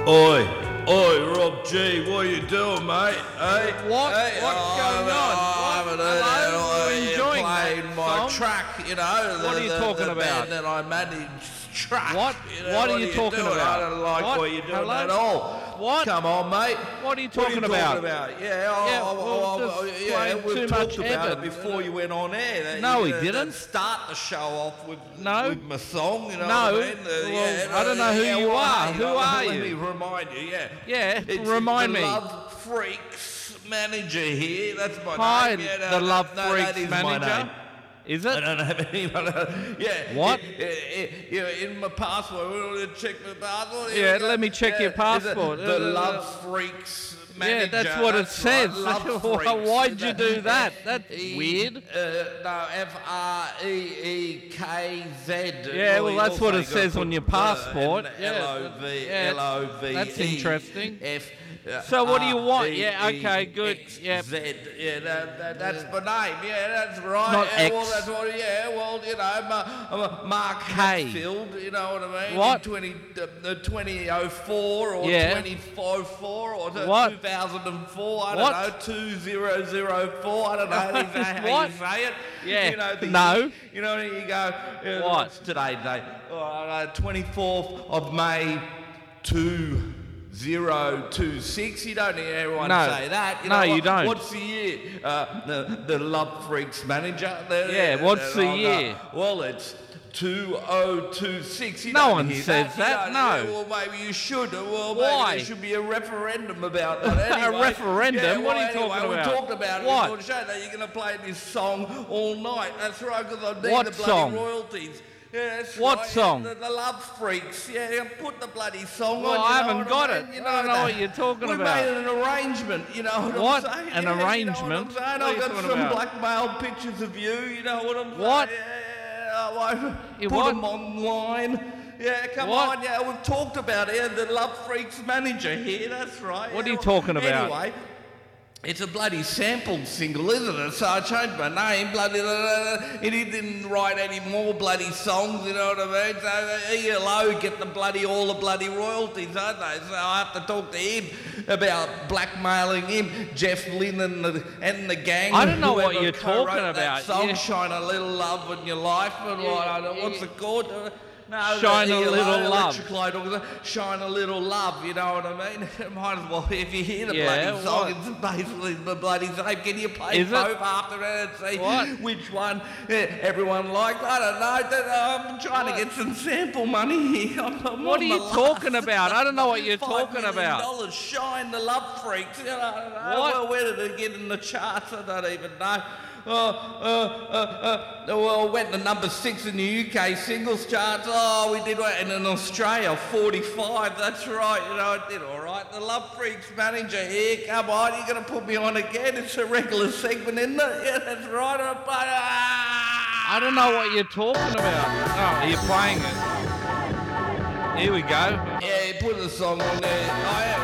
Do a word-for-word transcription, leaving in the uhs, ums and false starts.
Oi, oi, Rob G, what are you doing, mate? Hey, What? Hey, What's oh, going I on? haven't What? heard Hello? it. You're Oh, enjoying you're playing that my song? track, you know. The, What are you the, talking the about? band that I manage track. What? You know, What are you talking doing? about? I don't like what, What? you're doing Hello? at all. What? Come on, mate. What are you What are talking you about? talking about? Yeah, oh, Yeah, oh, well, oh, just oh, yeah, playing we've too talked much about Evan. it before you went on air. That No, you're he gonna didn't. Start the show off with, No. with my song, you know No. what I mean? Uh, Well, yeah, I don't know who yeah, you well, are. hey, Who uh, are let you? me remind you, yeah. Yeah, It's remind the me. Love Freaks manager here. That's my Hi, name. Yeah, no, the no, Love no, Freaks that is my manager. name. Is I it? don't have anyone. Uh, yeah. What? Yeah, yeah, yeah, in my passport. We want to check my passport. Yeah, Here we go. let me check your is it passport. The Uh, Love Freaks manager. Yeah, that's what it That's right, says. Love Why- Freaks. why'd you do that? That's E- weird. Uh, no, F R E E K Z. Yeah, well, you that's what also it says gotta on your put, uh, passport. and Yeah, L O V yeah, L O V E that's interesting. F, uh, So what do you want? R E Yeah, okay, E good. X Yep. Z. Yeah, that, that, that's my name. Yeah, that's right. Not yeah, Well, X. that's what. Yeah, well, you know, Ma- Ma- Mark K. Hatfield. You know what I mean? What? In twenty, uh, twenty oh four or Yeah. twenty oh four or What? two thousand four. I don't What? know. two thousand four. I don't know how you say, how What? you say it. Yeah. You know, the, No. You know, you go. Uh, What? What's today's date? Uh, twenty-fourth of May, two zero two six. You don't hear everyone No. say that. You No, know, you what- don't. What's the year? Uh, the, the Love Freaks manager. The- Yeah, what's the I'll go, year? Well, it's two oh two six. You No don't one hear says You that, don't- no. yeah, Well, maybe you should. Well, Why? maybe there should be a referendum about that. A Anyway, referendum? Yeah, What well, are you talking anyway, about? We talked about it What? before the show that you're going to play this song all night. That's right, because I need What the bloody song? royalties. Yeah, that's What right. song? The, the Love Freaks. Yeah, yeah, put the bloody song Well, on. you I know haven't what got I it. mean? You I don't know that. what you're talking we about. made an arrangement, you know what, What? I'm saying? An Yeah, you know arrangement? what I'm saying? What are I've you got talking some about? blackmail pictures of you, you know what I'm What? saying? Yeah, yeah, I won't You put what? them online. Yeah, come What? on, yeah, we've talked about it. The Love Freaks manager here, that's right. What yeah, are you talking about? Anyway, it's a bloody sampled single, isn't it? So I changed my name, bloody. He didn't write any more bloody songs, you know what I mean? So E L O get the bloody, all the bloody royalties, aren't they? So I have to talk to him about blackmailing him, Jeff Lynne and the, and the gang. I don't know what whoever you're co-wrote talking that about. Song, Yeah. Shine a Little Love in Your Life, and Yeah, what, I don't- what's yeah. it called? No, Shine the a E L O, Little Love. Electric Light Orchestra, Shine a Little Love, you know what I mean? Might as well, if you hear the Yeah, bloody song, what? it's basically the bloody same. Can you play Is it? both after that and see What? which one eh, everyone likes? I don't know. That- I'm trying What? to get some sample money here. I'm, I'm What on are you my talking last about? I don't know what you're five talking million about. dollars. Shine the Love Freaks. You know, I don't know. What? Well, where did it get in the charts? I don't even know. Uh, uh, uh, uh, well, went to number six in the U K singles charts. Oh, we did, and in Australia, forty-five. That's right. You know, I did all right. The Love Freaks manager here. Come on, you're going to put me on again. It's a regular segment, isn't it? Yeah, that's right. Uh, but, ah! I don't know what you're talking about. Oh, are you playing it? Here we go. Yeah, put the song on there. I am.